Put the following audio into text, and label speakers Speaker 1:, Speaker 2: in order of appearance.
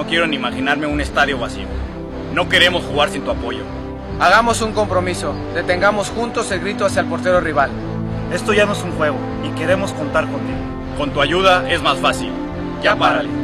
Speaker 1: No quiero ni imaginarme un estadio vacío. No queremos jugar sin tu apoyo.
Speaker 2: Hagamos un compromiso. Detengamos juntos el grito hacia el portero rival.
Speaker 3: Esto ya no es un juego y queremos contar contigo.
Speaker 1: Con tu ayuda es más fácil. Ya párale.